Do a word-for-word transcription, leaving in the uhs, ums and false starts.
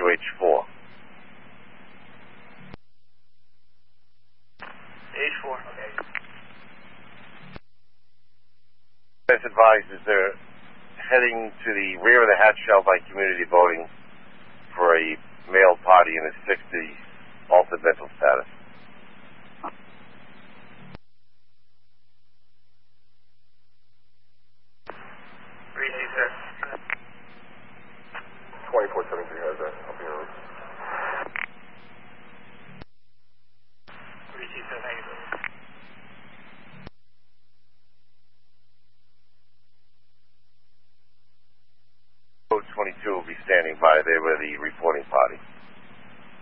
to H four. H four, okay. As advised, is they're heading to the rear of the hatch shell by community voting for a male party in his sixties, altered mental status. Receive, sir. twenty-four seventy-three has that. I'll be on route. Receive, sir. Thank you. Code twenty-two will be standing by there with the reporting party.